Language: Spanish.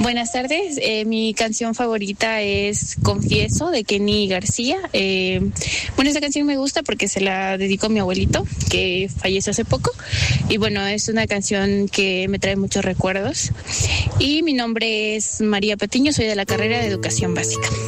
Buenas tardes, mi canción favorita es Confieso de Kenny García. Bueno, esta canción me gusta porque se la dedico a mi abuelito que falleció hace poco y bueno, es una canción que me trae muchos recuerdos. Y mi nombre es María Patiño, soy de la carrera de Educación Básica.